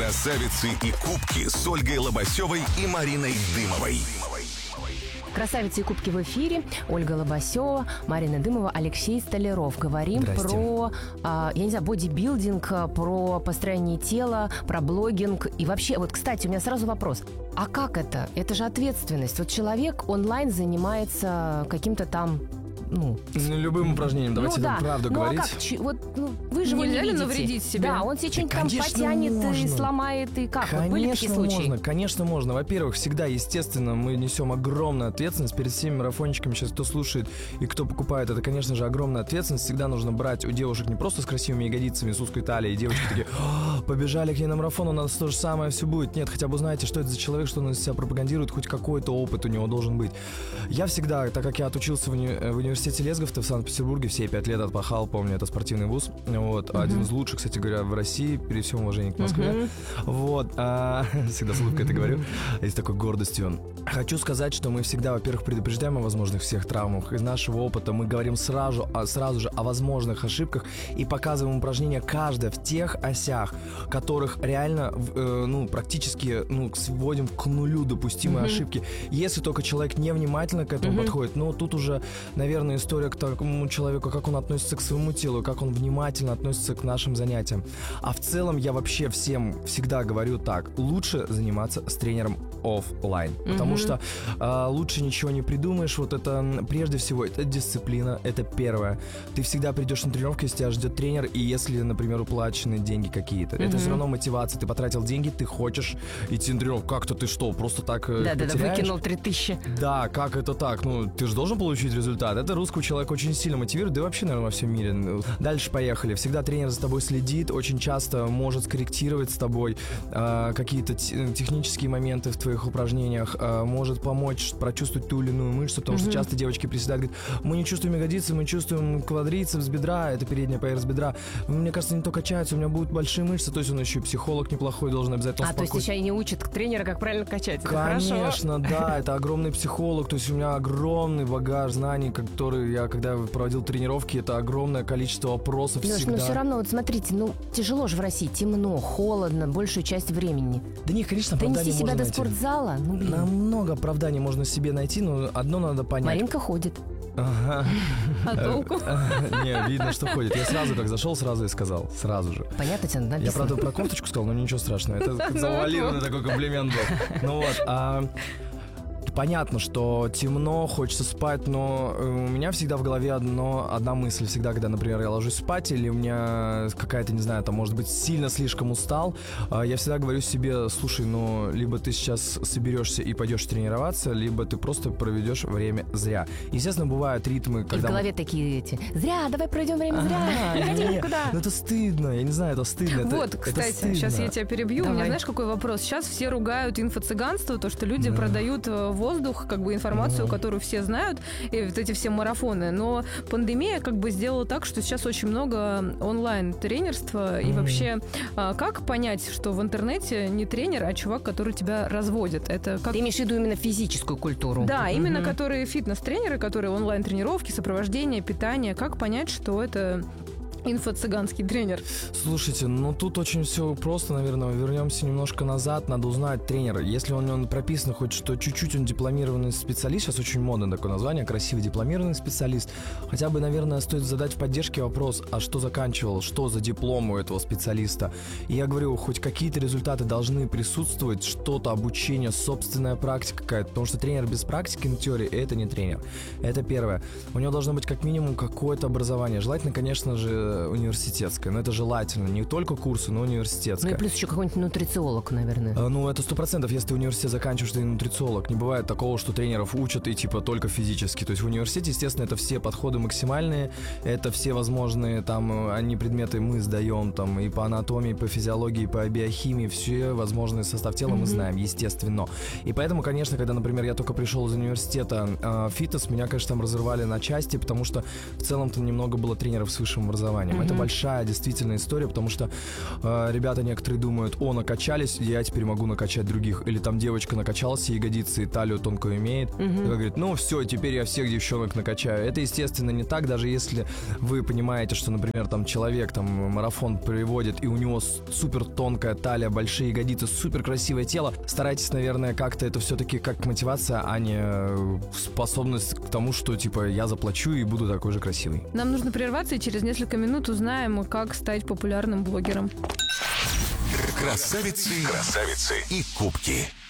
Красавицы и кубки с Ольгой Лобасевой и Мариной Дымовой. Красавицы и кубки в эфире. Ольга Лобасева, Марина Дымова, Алексей Столяров. Говорим про, я не знаю, бодибилдинг, про построение тела, про блогинг. И вообще, вот, кстати, у меня сразу вопрос. А как это? Это же ответственность. Вот человек онлайн занимается каким-то там... любым упражнением, давайте правду говорить. А как? Вот, вы же его не видите. Навредить себе. Да, он себе что-нибудь там потянет и сломает, и как? Вот были такие случаи? Конечно, можно. Во-первых, всегда, естественно, мы несем огромную ответственность перед всеми марафончиками. Сейчас кто слушает и кто покупает, это, конечно же, огромная ответственность. Всегда нужно брать у девушек не просто с красивыми ягодицами, с узкой талией, и девочки такие, побежали к ней на марафон, у нас то же самое все будет. Нет, хотя бы узнаете, что это за человек, что он из себя пропагандирует, хоть какой-то опыт у него должен быть. Я всегда, так как я отучился в университете Лесговта в Санкт-Петербурге, все 5 лет отпахал, помню, это спортивный вуз. Вот, один из лучших, кстати говоря, в России, при всем уважении к Москве. Вот, всегда с улыбкой это говорю, и с такой гордостью. Хочу сказать, что мы всегда, во-первых, предупреждаем о возможных всех травмах. Из нашего опыта мы говорим сразу же о возможных ошибках и показываем упражнения каждое в тех осях, которых реально, практически, сводим к нулю допустимые ошибки. Если только человек невнимательно к этому подходит, тут уже, наверное, история к такому человеку, как он относится к своему телу, как он внимательно относится к нашим занятиям. А в целом я вообще всем всегда говорю так: лучше заниматься с тренером офлайн, потому что лучше ничего не придумаешь. Вот это прежде всего, это дисциплина, это первое. Ты всегда придешь на тренировку, если тебя ждет тренер, и если, например, уплачены деньги какие-то, это все равно мотивация. Ты потратил деньги, ты хочешь идти на тренировку. Как-то ты что, просто так потеряешь? Выкинул 3000. Да, как это так? Ты же должен получить результат. Это русского человека очень сильно мотивирует, да и вообще, наверное, во всем мире. Дальше поехали. Всегда тренер за тобой следит, очень часто может скорректировать с тобой какие-то технические моменты в твоих упражнениях, может помочь прочувствовать ту или иную мышцу, потому что часто девочки приседают, говорят, мы не чувствуем ягодицы, мы чувствуем квадрицепс бедра, это передняя поверхность бедра. Мне кажется, не то качаются, у меня будут большие мышцы, то есть он еще и психолог неплохой должен обязательно успокоить. То есть еще и не учат тренера, как правильно качать. Конечно, да, это огромный психолог, то есть у меня огромный багаж знаний, который я, когда проводил тренировки, это огромное количество вопросов всегда. Но все равно, вот смотрите, тяжело же в России, темно, холодно, большую часть времени. Да нет, конечно, оправдание можно найти. Донести себя до спортзала? Намного оправданий можно себе найти, но одно надо понять. Маринка ходит. Ага. А толку? Не, видно, что ходит. Я сразу как зашел, сразу и сказал. Сразу же. Понятно, тебе написано. Я, правда, про кофточку сказал, но ничего страшного. Это завуалированный такой комплимент был. Понятно, что темно, хочется спать, но у меня всегда в голове одна мысль. Всегда, когда, например, я ложусь спать, или у меня какая-то, не знаю, там, может быть, сильно слишком устал, я всегда говорю себе, слушай, либо ты сейчас соберешься и пойдешь тренироваться, либо ты просто проведешь время зря. Естественно, бывают ритмы, когда... И в голове такие зря, давай пройдем время зря, не ходи никуда. Это стыдно, я не знаю, это стыдно. Вот, кстати, сейчас я тебя перебью. У меня, знаешь, какой вопрос? Сейчас все ругают инфо-цыганство, то, что люди продают воздух, информацию, которую все знают, и вот эти все марафоны. Но пандемия сделала так, что сейчас очень много онлайн-тренерства. И вообще, как понять, что в интернете не тренер, а чувак, который тебя разводит? Это как... Ты имеешь в виду именно физическую культуру? Да, именно которые фитнес-тренеры, которые онлайн-тренировки, сопровождение, питание. Как понять, что это... инфо-цыганский тренер? Слушайте, тут очень все просто, наверное. Вернемся немножко назад. Надо узнать тренера. Если он прописан хоть что чуть-чуть он дипломированный специалист, сейчас очень модно такое название, красивый дипломированный специалист, хотя бы, наверное, стоит задать в поддержке вопрос, а что заканчивал, что за диплом у этого специалиста? И я говорю, хоть какие-то результаты должны присутствовать, что-то, обучение, собственная практика какая-то, потому что тренер без практики на теории — это не тренер. Это первое. У него должно быть как минимум какое-то образование. Желательно, конечно же, университетское, но это желательно. Не только курсы, но университетское. И плюс еще какой-нибудь нутрициолог, наверное. Это 100%, если ты университет заканчиваешь, ты нутрициолог. Не бывает такого, что тренеров учат и только физически. То есть в университете, естественно, это все подходы максимальные, это все возможные предметы мы сдаем и по анатомии, и по физиологии, и по биохимии, все возможные состав тела мы знаем, естественно. И поэтому, конечно, когда, например, я только пришел из университета фитнес, меня, конечно, там разрывали на части, потому что в целом-то немного было тренеров с высшим образованием. соревнованиям. Это большая действительно история, потому что ребята некоторые думают, накачались, я теперь могу накачать других. Или там девочка накачалась, ягодицы и талию тонкую имеет. И говорит, все, теперь я всех девчонок накачаю. Это, естественно, не так, даже если вы понимаете, что, например, там человек там марафон приводит, и у него супер тонкая талия, большие ягодицы, супер красивое тело. Старайтесь, наверное, как-то это все-таки как мотивация, а не способность к тому, что, типа, я заплачу и буду такой же красивый. Нам нужно прерваться, и через несколько минут узнаем, как стать популярным блогером. Красавицы и кубки.